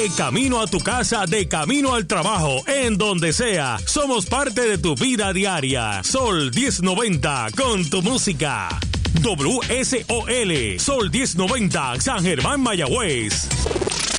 De camino a tu casa, de camino al trabajo, en donde sea, somos parte de tu vida diaria. Sol 1090 con tu música. WSOL, Sol 1090, San Germán, Mayagüez.